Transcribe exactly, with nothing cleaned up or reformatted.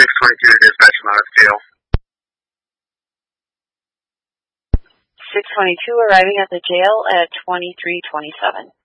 six twenty-two to dispatch Monmouth Jail. six twenty-two arriving at the jail at twenty-three twenty-seven.